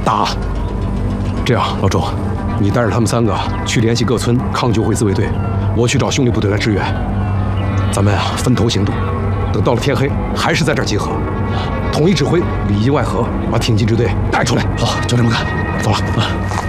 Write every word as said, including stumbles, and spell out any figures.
打！这样，老周，你带着他们三个去联系各村抗救会自卫队，我去找兄弟部队来支援。咱们啊，分头行动，等到了天黑，还是在这儿集合，统一指挥，里应外合，把挺进支队带出来。 好，就这么干。 走了。